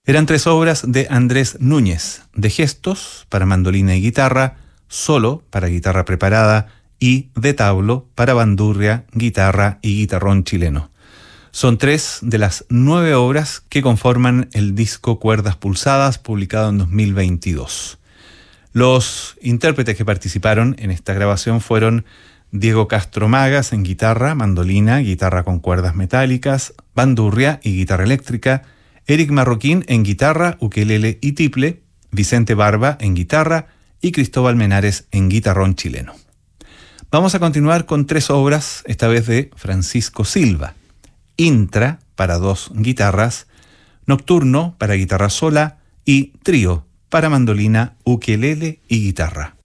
Eran 3 obras de Andrés Núñez, de gestos para mandolina y guitarra, solo para guitarra preparada y de tablo para bandurria, guitarra y guitarrón chileno. Son 3 de las 9 obras que conforman el disco Cuerdas Pulsadas, publicado en 2022. Los intérpretes que participaron en esta grabación fueron Diego Castro Magas en guitarra, mandolina, guitarra con cuerdas metálicas, bandurria y guitarra eléctrica, Eric Marroquín en guitarra, ukelele y tiple, Vicente Barba en guitarra y Cristóbal Menares en guitarrón chileno. Vamos a continuar con 3 obras, esta vez de Francisco Silva. Intra para 2 guitarras, Nocturno para guitarra sola y Trío para mandolina, ukelele y guitarra.